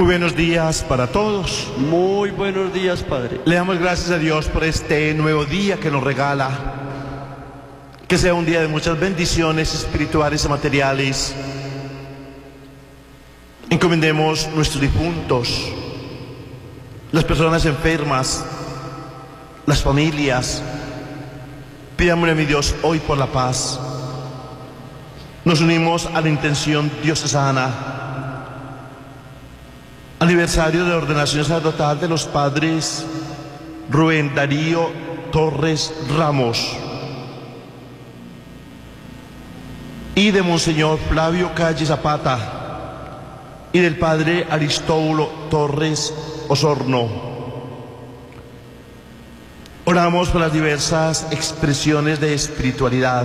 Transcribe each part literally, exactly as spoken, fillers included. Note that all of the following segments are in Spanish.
Muy buenos días para todos. Muy buenos días, Padre. Le damos gracias a Dios por este nuevo día que nos regala. Que sea un día de muchas bendiciones espirituales y materiales. Encomendemos nuestros difuntos, las personas enfermas, las familias. Pidámosle a mi Dios hoy por la paz. Nos unimos a la intención diocesana. Aniversario de la ordenación sacerdotal de los padres Rubén Darío Torres Ramos y de Monseñor Flavio Calle Zapata y del padre Aristóbulo Torres Osorno. Oramos por las diversas expresiones de espiritualidad.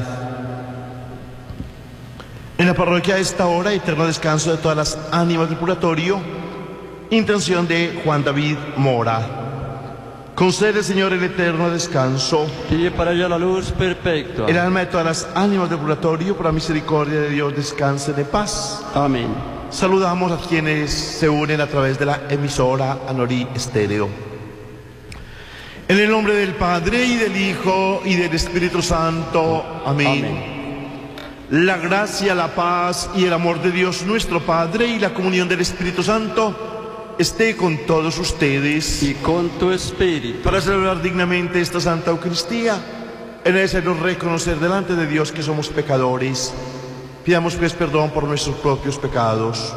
En la parroquia a esta hora, eterno descanso de todas las ánimas del purgatorio. Intención de Juan David Mora. Concede, Señor, el eterno descanso. Y para allá la luz perpetua. El alma de todas las ánimas del purgatorio, por la misericordia de Dios, descanse de paz. Amén. Saludamos a quienes se unen a través de la emisora Anorí Estéreo. En el nombre del Padre, y del Hijo, y del Espíritu Santo. Amén. Amén. La gracia, la paz y el amor de Dios nuestro Padre y la comunión del Espíritu Santo esté con todos ustedes. Y con tu espíritu. Para celebrar dignamente esta Santa Eucaristía, es necesario reconocer delante de Dios que somos pecadores. Pidamos pues perdón por nuestros propios pecados.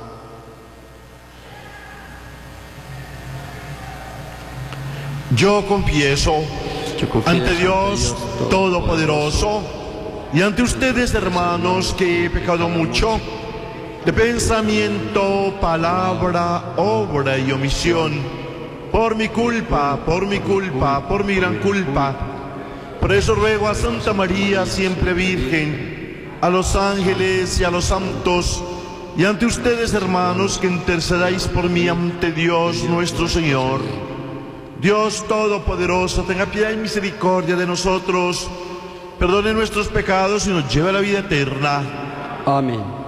Yo confieso, Yo confieso ante Dios Todopoderoso y ante ustedes, hermanos, que he pecado mucho de pensamiento, palabra, obra y omisión, por mi culpa, por mi culpa, por mi gran culpa. Por eso ruego a Santa María, siempre Virgen, a los ángeles y a los santos, y ante ustedes, hermanos, que intercedáis por mí ante Dios nuestro Señor. Dios Todopoderoso, tenga piedad y misericordia de nosotros, perdone nuestros pecados y nos lleve a la vida eterna. Amén.